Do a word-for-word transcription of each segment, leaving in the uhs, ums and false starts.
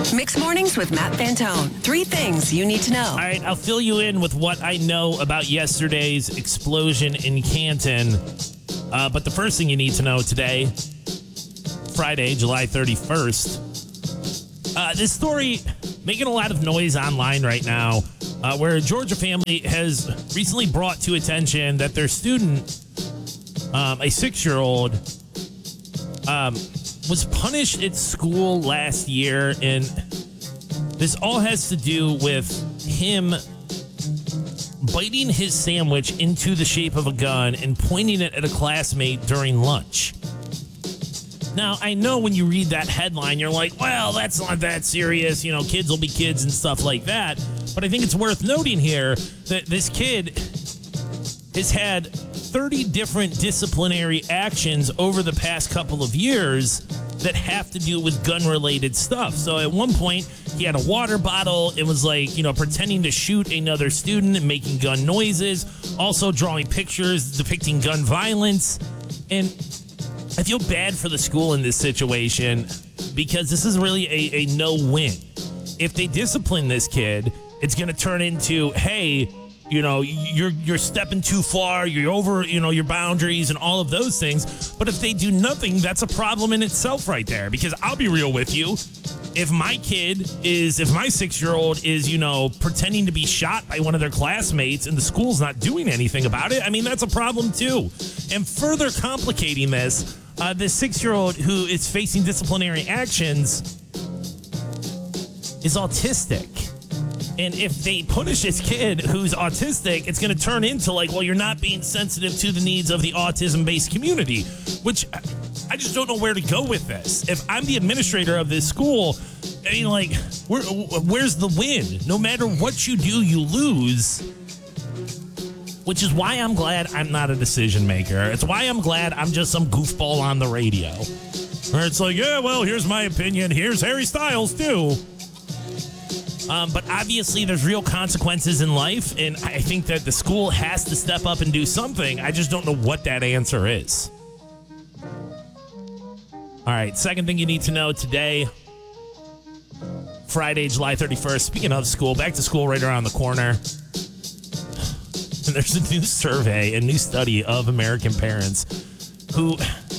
Mixed Mornings with Matt Fantone. Three things you need to know. All right, I'll fill you in with what I know about yesterday's explosion in Canton. Uh, but the first thing you need to know today, Friday, July thirty-first, uh, this story making a lot of noise online right now, uh, where a Georgia family has recently brought to attention that their student, um, a six-year-old, um, was punished at school last year, and this all has to do with him biting his sandwich into the shape of a gun and pointing it at a classmate during lunch. Now, I know when you read that headline, you're like, well, that's not that serious. You know, kids will be kids and stuff like that. But I think it's worth noting here that this kid has had thirty different disciplinary actions over the past couple of years that have to do with gun-related stuff. So at one point, he had a water bottle. It was like, you know, pretending to shoot another student and making gun noises, also drawing pictures depicting gun violence. And I feel bad for the school in this situation because this is really a, a no-win. If they discipline this kid, it's going to turn into, hey, you know, you're you're stepping too far, you're over, you know, your boundaries and all of those things. But if they do nothing, that's a problem in itself right there. Because I'll be real with you. If my kid is, if my six-year-old is, you know, pretending to be shot by one of their classmates and the school's not doing anything about it, I mean, that's a problem too. And further complicating this, uh, this six-year-old who is facing disciplinary actions is autistic. And if they punish this kid who's autistic, it's going to turn into like, well, you're not being sensitive to the needs of the autism-based community, which I just don't know where to go with this. If I'm the administrator of this school, I mean, like, where, where's the win? No matter what you do, you lose, which is why I'm glad I'm not a decision maker. It's why I'm glad I'm just some goofball on the radio. Where it's like, yeah, well, here's my opinion. Here's Harry Styles, too. Um, but obviously there's real consequences in life, and I think that the school has to step up and do something. I just don't know what that answer is. All right, second thing you need to know today, Friday, July thirty-first. Speaking of school, back to school right around the corner. And there's a new survey, a new study of American parents who,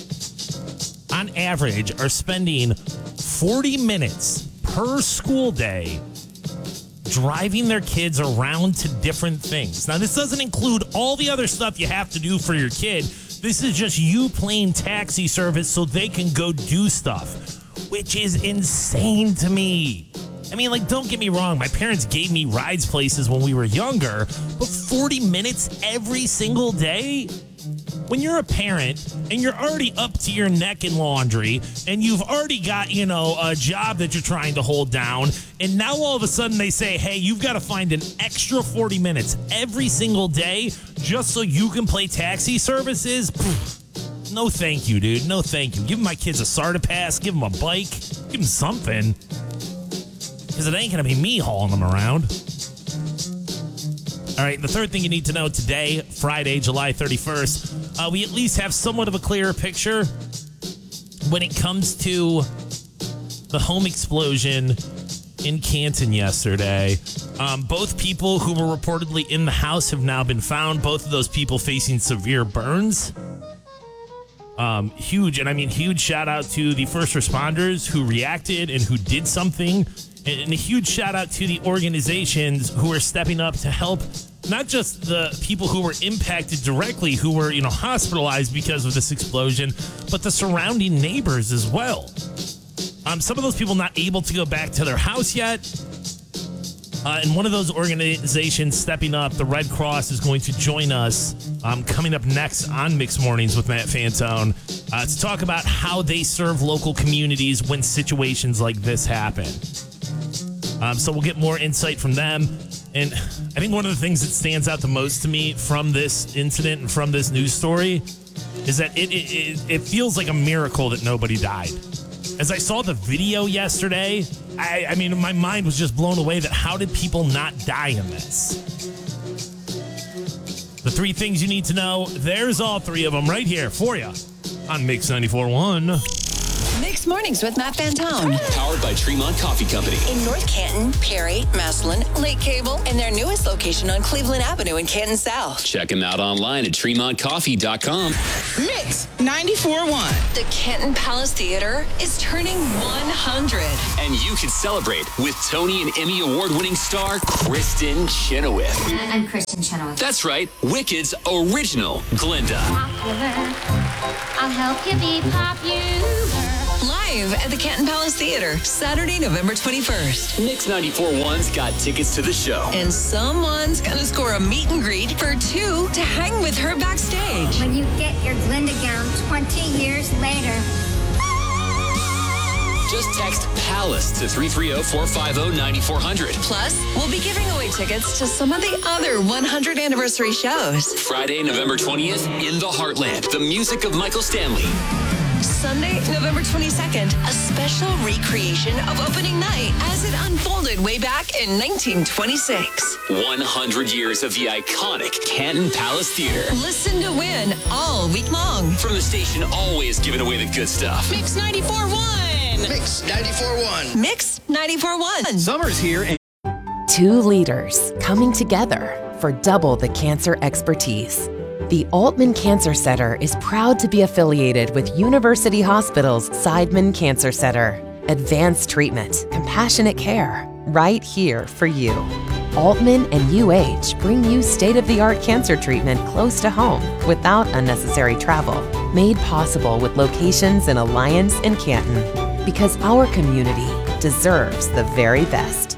on average, are spending forty minutes per school day driving their kids around to different things. Now, this doesn't include all the other stuff you have to do for your kid. This is just you playing taxi service so they can go do stuff, which is insane to me. I mean, like, don't get me wrong. My parents gave me rides places when we were younger, but forty minutes every single day? When you're a parent and you're already up to your neck in laundry and you've already got, you know, a job that you're trying to hold down, and now all of a sudden they say, hey, you've got to find an extra forty minutes every single day just so you can play taxi services? Pfft, no thank you, dude. No thank you. Give my kids a SARTA pass. Give them a bike. Give them something. Because it ain't going to be me hauling them around. All right, the third thing you need to know today, Friday, July thirty-first, uh, we at least have somewhat of a clearer picture when it comes to the home explosion in Canton yesterday. Um, both people who were reportedly in the house have now been found. Both of those people facing severe burns. Um, huge, and I mean huge shout out to the first responders who reacted and who did something. And a huge shout out to the organizations who are stepping up to help not just the people who were impacted directly, who were, you know, hospitalized because of this explosion, but the surrounding neighbors as well. Um, some of those people not able to go back to their house yet. Uh, and one of those organizations stepping up, the Red Cross, is going to join us um, coming up next on Mixed Mornings with Matt Fantone uh, to talk about how they serve local communities when situations like this happen. Um, so we'll get more insight from them. And I think one of the things that stands out the most to me from this incident and from this news story is that it, it, it, it feels like a miracle that nobody died. As I saw the video yesterday, I, I mean, my mind was just blown away that how did people not die in this? The three things you need to know, there's all three of them right here for you on Mix ninety-four point one. Mixed Mornings with Matt Fantone. Powered by Tremont Coffee Company. In North Canton, Perry, Massillon, Lake Cable, and their newest location on Cleveland Avenue in Canton South. Check them out online at tremont coffee dot com. Mix ninety-four point one. The Canton Palace Theater is turning one hundred. And you can celebrate with Tony and Emmy award-winning star Kristen Chenoweth. I'm Kristen Chenoweth. That's right, Wicked's original Glinda. Popular. I'll help you be popular. Live at the Canton Palace Theater, Saturday, November twenty-first. Mix ninety-four point one's got tickets to the show. And someone's going to score a meet and greet for two to hang with her backstage. When you get your Glinda gown twenty years later. Just text PALACE to three three zero, four five zero, nine four zero zero. Plus, we'll be giving away tickets to some of the other one hundred anniversary shows. Friday, November twentieth, in the Heartland, the music of Michael Stanley. Sunday, November twenty-second, a special recreation of opening night as it unfolded way back in nineteen twenty-six. one hundred years of the iconic Canton Palace Theater. Listen to win all week long. From the station always giving away the good stuff. Mix ninety-four point one. Mix ninety-four point one. Mix ninety-four point one. Summer's here and Two leaders coming together for double the cancer expertise. The Altman Cancer Center is proud to be affiliated with University Hospital's Seidman Cancer Center. Advanced treatment, compassionate care, right here for you. Altman and U H bring you state-of-the-art cancer treatment close to home without unnecessary travel. Made possible with locations in Alliance and Canton. Because our community deserves the very best.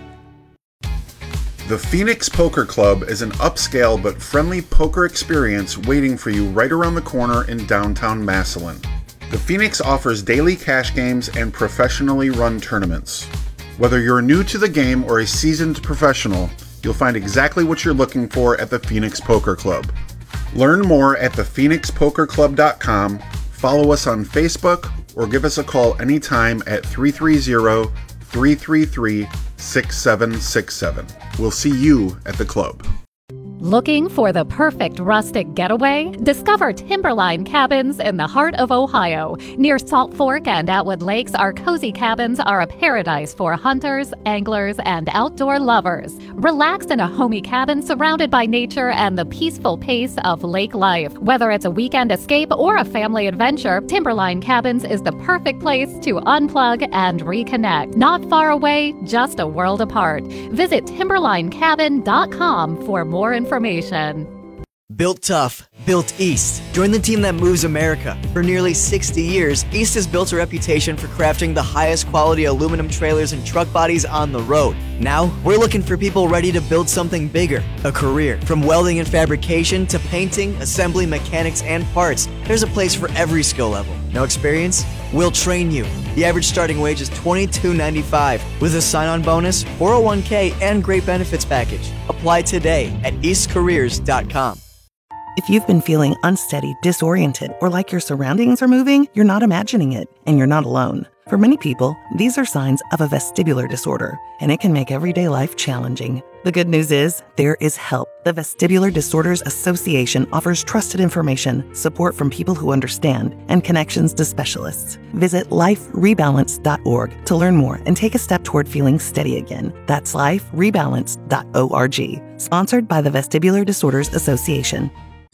The Phoenix Poker Club is an upscale but friendly poker experience waiting for you right around the corner in downtown Massillon. The Phoenix offers daily cash games and professionally run tournaments. Whether you're new to the game or a seasoned professional, you'll find exactly what you're looking for at the Phoenix Poker Club. Learn more at the phoenix poker club dot com, follow us on Facebook, or give us a call anytime at three three zero, three three three, six seven six seven. We'll see you at the club. Looking for the perfect rustic getaway? Discover Timberline Cabins in the heart of Ohio. Near Salt Fork and Atwood Lakes, our cozy cabins are a paradise for hunters, anglers, and outdoor lovers. Relax in a homey cabin surrounded by nature and the peaceful pace of lake life. Whether it's a weekend escape or a family adventure, Timberline Cabins is the perfect place to unplug and reconnect. Not far away, just a world apart. Visit timberline cabin dot com for more information. Information. Built tough, built East. Join the team that moves America. For nearly sixty years, East has built a reputation for crafting the highest quality aluminum trailers and truck bodies on the road. Now, we're looking for people ready to build something bigger, a career. From welding and fabrication to painting, assembly, mechanics, and parts, there's a place for every skill level. No experience? We'll train you. The average starting wage is twenty-two ninety-five with a sign-on bonus, four oh one k, and great benefits package. Apply today at east careers dot com. If you've been feeling unsteady, disoriented, or like your surroundings are moving, you're not imagining it, and you're not alone. For many people, these are signs of a vestibular disorder, and it can make everyday life challenging. The good news is, there is help. The Vestibular Disorders Association offers trusted information, support from people who understand, and connections to specialists. Visit life rebalance dot org to learn more and take a step toward feeling steady again. That's life rebalance dot org. Sponsored by the Vestibular Disorders Association.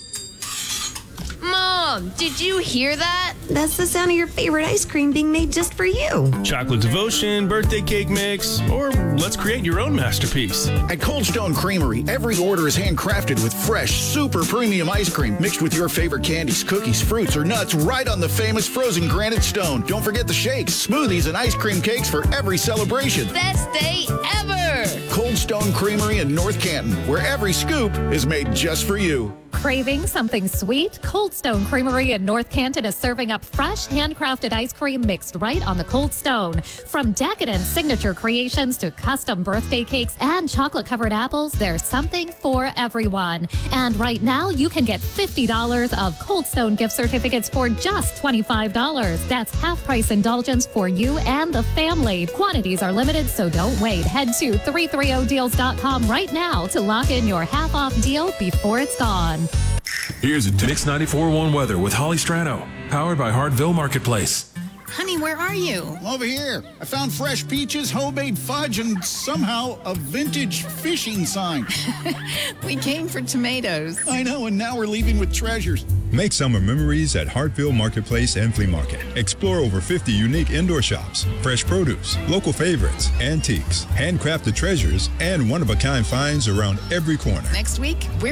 Mom, did you hear that? That's the sound of your favorite ice cream being made just for you. Chocolate devotion, birthday cake mix, or let's create your own masterpiece. At Cold Stone Creamery, every order is handcrafted with fresh, super premium ice cream mixed with your favorite candies, cookies, fruits, or nuts right on the famous frozen granite stone. Don't forget the shakes, smoothies, and ice cream cakes for every celebration. Best day ever! Cold Stone Creamery in North Canton, where every scoop is made just for you. Craving something sweet? Cold Stone Creamery in North Canton is serving up fresh, handcrafted ice cream mixed right on the Cold Stone. From decadent signature creations to custom birthday cakes and chocolate-covered apples, there's something for everyone. And right now, you can get fifty dollars of Cold Stone gift certificates for just twenty-five dollars. That's half-price indulgence for you and the family. Quantities are limited, so don't wait. Head to three thirty deals dot com right now to lock in your half-off deal before it's gone. Here's a Mix ninety-four point one weather with Holly Strano, powered by Hartville Marketplace. Honey, where are you? Over here. I found fresh peaches, homemade fudge, and somehow a vintage fishing sign. We came for tomatoes. I know, and now we're leaving with treasures. Make summer memories at Hartfield Marketplace and Flea Market. Explore over fifty unique indoor shops, fresh produce, local favorites, antiques, handcrafted treasures, and one-of-a-kind finds around every corner. Next week, we're